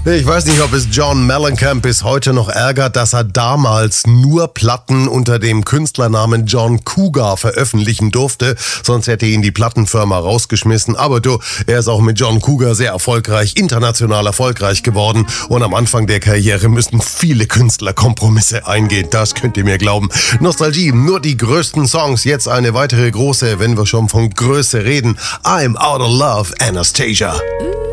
Ich weiß nicht, ob es John Mellencamp bis heute noch ärgert, dass er damals nur Platten unter dem Künstlernamen John Cougar veröffentlichen durfte. Sonst hätte ihn die Plattenfirma rausgeschmissen. Aber du, er ist auch mit John Cougar sehr erfolgreich, international erfolgreich geworden. Und am Anfang der Karriere müssen viele Künstler Kompromisse eingehen. Das könnt ihr mir glauben. Nostalgie, nur die größten Songs. Jetzt eine weitere große, wenn wir schon von Größe reden. I'm Out of Love, Anastasia.